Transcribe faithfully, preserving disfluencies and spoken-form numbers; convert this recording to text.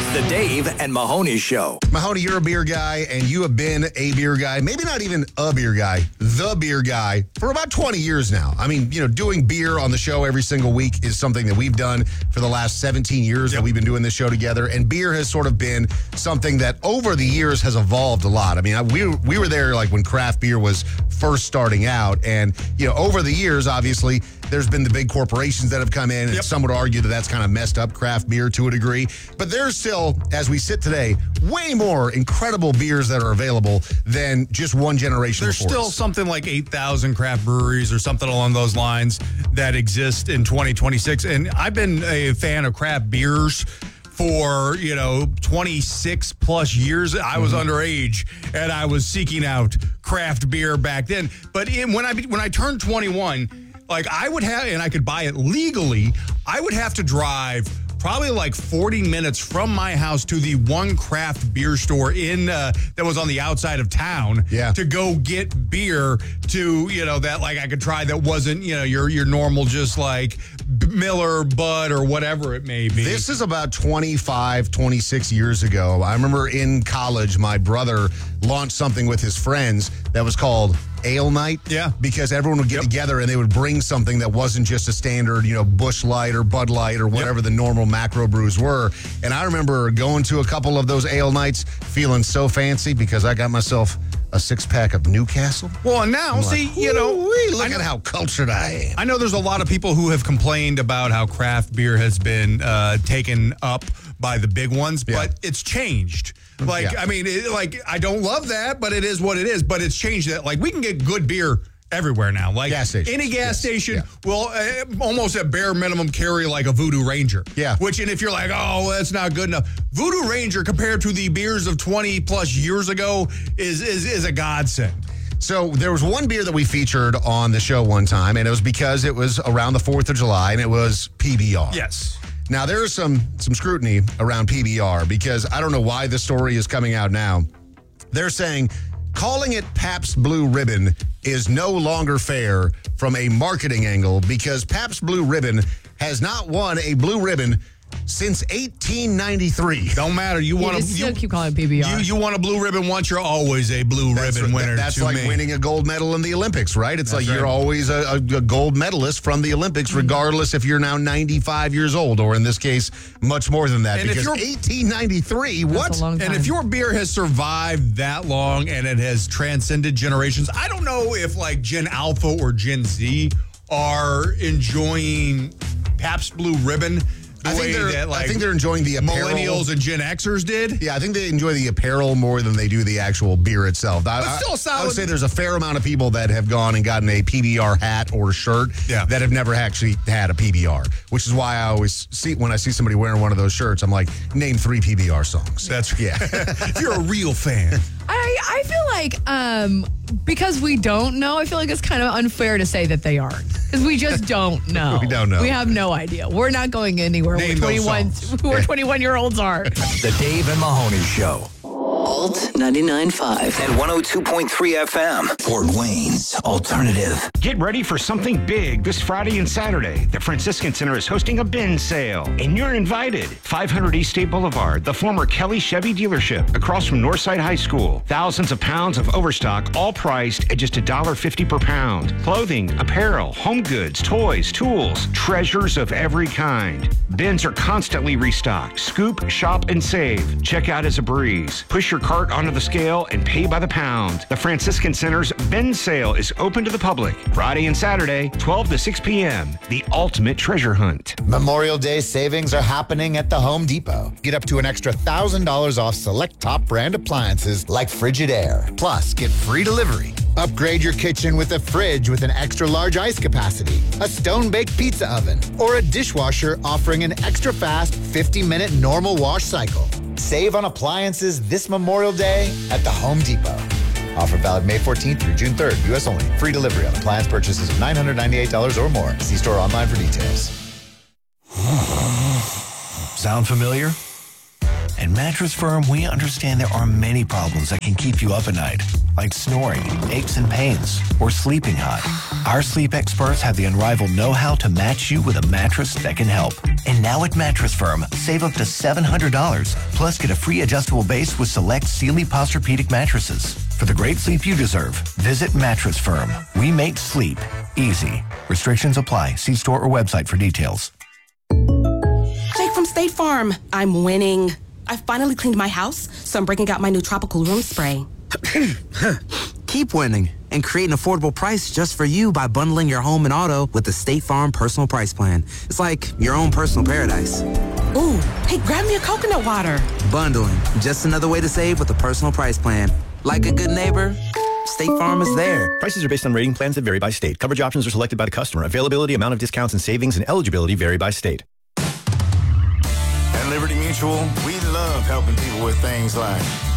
The Dave and Mahoney Show. Mahoney, you're a beer guy, and you have been a beer guy, maybe not even a beer guy, the beer guy, for about twenty years now. I mean, you know, doing beer on the show every single week is something that we've done for the last seventeen years yep. that we've been doing this show together, and beer has sort of been something that over the years has evolved a lot. I mean, we, we were there like when craft beer was first starting out, and, you know, over the years, obviously, there's been the big corporations that have come in, and yep. some would argue that that's kind of messed up craft beer to a degree. But there's still, as we sit today, way more incredible beers that are available than just one generation There's before still us. something like eight thousand craft breweries or something along those lines that exist in twenty twenty-six. And I've been a fan of craft beers for, you know, twenty-six plus years. I was mm-hmm. underage and I was seeking out craft beer back then. But in, when I when I turned twenty-one, like I would have, and I could buy it legally, I would have to drive probably like forty minutes from my house to the one craft beer store in uh, that was on the outside of town yeah. to go get beer to, you know, that like I could try that wasn't, you know, your your normal just like Miller, Bud, or whatever it may be. This is about twenty-five, twenty-six years ago. I remember in college, my brother launched something with his friends that was called Ale Night. Yeah. Because everyone would get yep. together and they would bring something that wasn't just a standard, you know, Busch Light or Bud Light or whatever yep. the normal macro brews were. And I remember going to a couple of those ale nights feeling so fancy because I got myself a six-pack of Newcastle. Well, and now, I'm see, like, you know, look at how cultured I am. I know there's a lot of people who have complained about how craft beer has been uh, taken up by the big ones, yeah. but it's changed. Like, yeah. I mean, it, like, I don't love that, but it is what it is. But it's changed that. Like, we can get good beer everywhere now. Like, gas stations. Any gas yes. station yeah. will uh, almost at bare minimum carry like a Voodoo Ranger. Yeah. Which, and if you're like, oh, that's not good enough. Voodoo Ranger compared to the beers of twenty plus years ago is is, is a godsend. So there was one beer that we featured on the show one time, and it was because it was around the fourth of July, and it was P B R. Yes. Now, there is some some scrutiny around P B R because I don't know why this story is coming out now. They're saying calling it Pabst Blue Ribbon is no longer fair from a marketing angle because Pabst Blue Ribbon has not won a blue ribbon since eighteen ninety-three. Don't matter. You, you want to you keep calling it P B R. You, you want a blue ribbon once, you're always a blue that's ribbon what, winner. That's to like me. winning a gold medal in the Olympics, right? It's that's like right. you're always a, a, a gold medalist from the Olympics, mm-hmm. regardless if you're now ninety-five years old, or in this case, much more than that. And because eighteen ninety-three, what? And if your beer has survived that long and it has transcended generations, I don't know if like Gen Alpha or Gen Z are enjoying Pabst Blue Ribbon. The I think, way they're, that, like, I think they're enjoying the apparel. Millennials and Gen Xers did. Yeah, I think they enjoy the apparel more than they do the actual beer itself. I, But still a solid. I would say there's a fair amount of people that have gone and gotten a P B R hat or shirt yeah. that have never actually had a P B R, which is why I always see, when I see somebody wearing one of those shirts, I'm like, name three P B R songs. That's yeah. If you're a real fan. I, I feel like um, because we don't know, I feel like it's kind of unfair to say that they aren't. Because we just don't know. We don't know. We have no idea. We're not going anywhere Name where those twenty-one, songs. where twenty-one-year-olds are. The Dave and Mahoney Show. Alt ninety-nine point five And one oh two point three F M. Fort Wayne's Alternative. Get ready for something big this Friday and Saturday. The Franciscan Center is hosting a bin sale, and you're invited. five hundred East State Boulevard, the former Kelly Chevy dealership, across from Northside High School. Thousands of pounds of overstock, all priced at just one dollar fifty per pound. Clothing, apparel, home goods, toys, tools, treasures of every kind. Bins are constantly restocked. Scoop, shop, and save. Check out as a breeze. Push your cart onto the scale and pay by the pound. The Franciscan Center's bin sale is open to the public Friday and Saturday, twelve to six p.m. The ultimate treasure hunt. Memorial Day savings are happening at the Home Depot. Get up to an extra one thousand dollars off select top brand appliances like Frigidaire. Plus, get free delivery. Upgrade your kitchen with a fridge with an extra large ice capacity, a stone-baked pizza oven, or a dishwasher offering an extra fast fifty minute normal wash cycle. Save on appliances this Memorial Day at the Home Depot. Offer valid May fourteenth through June third. U S only. Free delivery on appliance purchases of nine hundred ninety-eight dollars or more. See store online for details. Sound familiar? At Mattress Firm, we understand there are many problems that can keep you up at night. like snoring, aches and pains, or sleeping hot. Our sleep experts have the unrivaled know-how to match you with a mattress that can help. And now at Mattress Firm, save up to seven hundred dollars, plus get a free adjustable base with select Sealy Posturepedic mattresses. For the great sleep you deserve, visit Mattress Firm. We make sleep easy. Restrictions apply. See store or website for details. Jake from State Farm. I'm winning. I finally cleaned my house, so I'm breaking out my new tropical room spray. Keep winning and create an affordable price just for you by bundling your home and auto with the State Farm Personal Price Plan. It's like your own personal paradise. Ooh, hey, grab me a coconut water. Bundling, just another way to save with a personal price plan. Like a good neighbor, State Farm is there. Prices are based on rating plans that vary by state. Coverage options are selected by the customer. Availability, amount of discounts and savings, and eligibility vary by state. At Liberty Mutual, we love helping people with things like